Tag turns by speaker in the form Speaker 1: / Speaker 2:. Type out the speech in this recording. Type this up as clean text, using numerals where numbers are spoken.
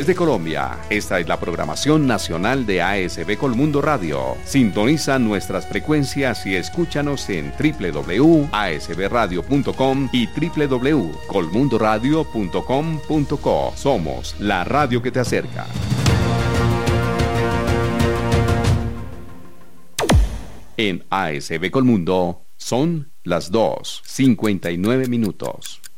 Speaker 1: de Colombia, esta es la programación nacional de ASB Colmundo Radio. Sintoniza nuestras frecuencias y escúchanos en www.asbradio.com y www.colmundoradio.com.co. Somos la radio que te acerca. En ASB Colmundo son las 2:59.